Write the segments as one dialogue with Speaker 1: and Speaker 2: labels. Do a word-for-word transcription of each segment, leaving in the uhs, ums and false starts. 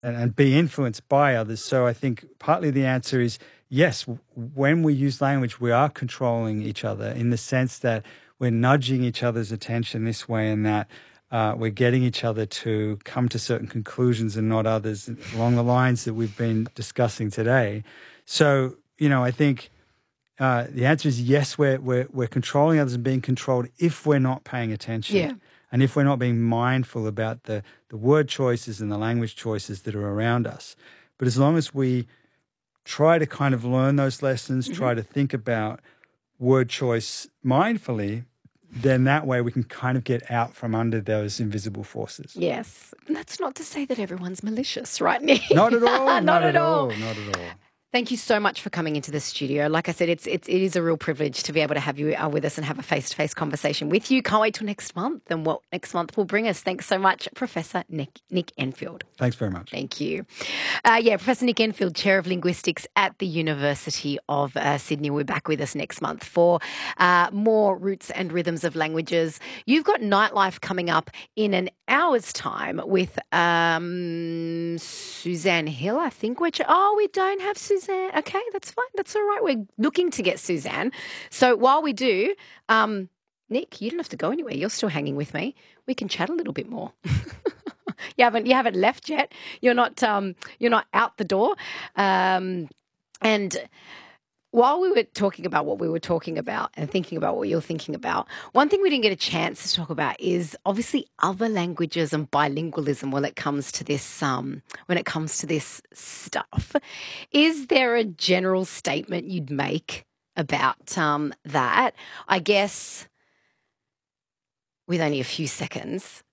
Speaker 1: and, and be influenced by others. So I think partly the answer is yes, when we use language, we are controlling each other in the sense that we're nudging each other's attention this way and that. Uh, we're getting each other to come to certain conclusions and not others along the lines that we've been discussing today. So, you know, I think uh, the answer is yes, we're, we're, we're controlling others and being controlled if we're not paying attention.
Speaker 2: Yeah.
Speaker 1: And if we're not being mindful about the, the word choices and the language choices that are around us. But as long as we try to kind of learn those lessons, mm-hmm. try to think about word choice mindfully, then that way we can kind of get out from under those invisible forces.
Speaker 2: Yes. And that's not to say that everyone's malicious, right, Nick?
Speaker 1: Not at all.
Speaker 2: not,
Speaker 1: not
Speaker 2: at all.
Speaker 1: all. Not at all.
Speaker 2: Thank you so much for coming into the studio. Like I said, it's, it's it is a real privilege to be able to have you uh, with us and have a face-to-face conversation with you. Can't wait till next month and what next month will bring us. Thanks so much, Professor Nick, Nick Enfield.
Speaker 1: Thanks very much.
Speaker 2: Thank you. Uh, yeah, Professor Nick Enfield, Chair of Linguistics at the University of uh, Sydney. We're back with us next month for uh, more roots and rhythms of languages. You've got Nightlife coming up in an hour's time with um, Suzanne Hill, I think. Which oh, we don't have Suzanne. Okay, that's fine. That's all right. We're looking to get Suzanne. So while we do, um, Nick, you don't have to go anywhere. You're still hanging with me. We can chat a little bit more. you haven't you haven't left yet. You're not um, you're not out the door. Um, and while we were talking about what we were talking about and thinking about what you're thinking about, one thing we didn't get a chance to talk about is obviously other languages and bilingualism when it comes to this um, when it comes to this stuff. Is there a general statement you'd make about um, that? I guess with only a few seconds,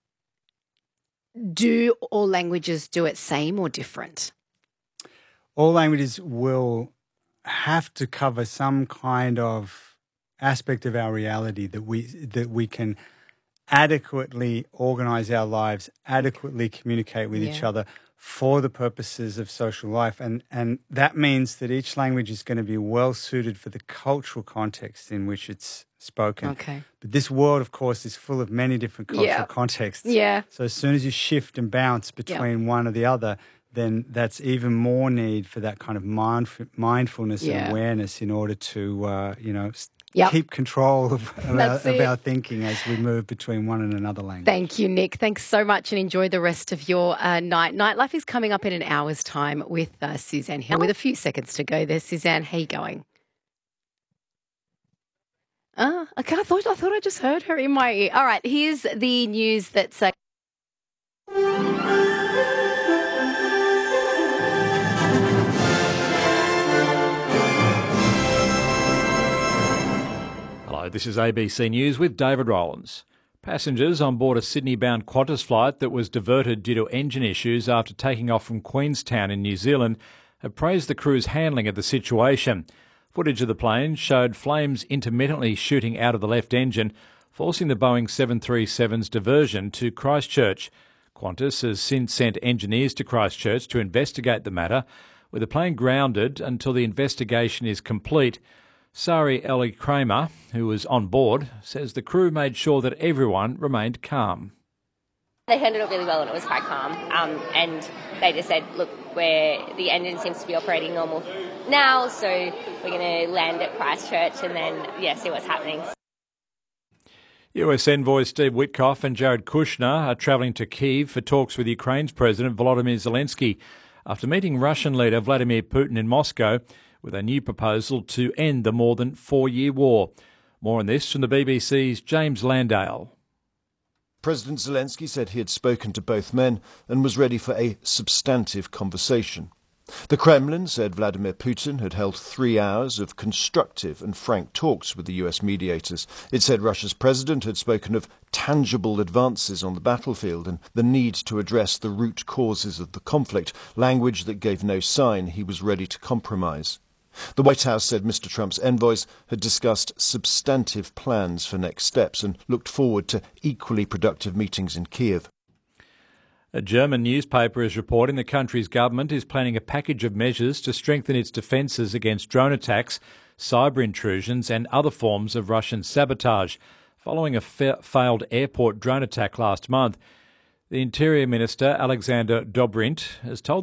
Speaker 2: do all languages do it same or different?
Speaker 1: All languages will have to cover some kind of aspect of our reality that we that we can adequately organize our lives, adequately communicate with yeah. each other for the purposes of social life. And, and that means that each language is going to be well suited for the cultural context in which it's spoken.
Speaker 2: Okay.
Speaker 1: But this world, of course, is full of many different cultural
Speaker 2: yeah.
Speaker 1: contexts.
Speaker 2: Yeah.
Speaker 1: So as soon as you shift and bounce between yeah. one or the other, then that's even more need for that kind of mindf- mindfulness
Speaker 2: yeah.
Speaker 1: and awareness in order to, uh, you know,
Speaker 2: yep.
Speaker 1: keep control of, of, our, of our thinking as we move between one and another language.
Speaker 2: Thank you, Nick. Thanks so much and enjoy the rest of your uh, night. Nightlife is coming up in an hour's time with uh, Suzanne Hill. With a few seconds to go there. Suzanne, how you going? Ah, uh, okay, I thought, I thought I just heard her in my ear. All right, here's the news that's... Uh,
Speaker 3: This is A B C News with David Rowlands. Passengers on board a Sydney-bound Qantas flight that was diverted due to engine issues after taking off from Queenstown in New Zealand have praised the crew's handling of the situation. Footage of the plane showed flames intermittently shooting out of the left engine, forcing the Boeing seven thirty-seven's diversion to Christchurch. Qantas has since sent engineers to Christchurch to investigate the matter, with the plane grounded until the investigation is complete. Sari Ellie Kramer, who was on board, says the crew made sure that everyone remained calm.
Speaker 4: They handled it really well and it was quite calm. Um, and they just said, look, we're, the engine seems to be operating normal now, so we're going to land at Christchurch and then, yeah, see what's happening.
Speaker 3: U S envoy Steve Witkoff and Jared Kushner are travelling to Kyiv for talks with Ukraine's President Volodymyr Zelensky after meeting Russian leader Vladimir Putin in Moscow with a new proposal to end the more than four-year war. More on this from the B B C's James Landale.
Speaker 5: President Zelensky said he had spoken to both men and was ready for a substantive conversation. The Kremlin said Vladimir Putin had held three hours of constructive and frank talks with the U S mediators. It said Russia's president had spoken of tangible advances on the battlefield and the need to address the root causes of the conflict, language that gave no sign he was ready to compromise. The White House said Mister Trump's envoys had discussed substantive plans for next steps and looked forward to equally productive meetings in Kyiv.
Speaker 3: A German newspaper is reporting the country's government is planning a package of measures to strengthen its defences against drone attacks, cyber intrusions and other forms of Russian sabotage. Following a fa- failed airport drone attack last month, the Interior Minister Alexander Dobrindt has told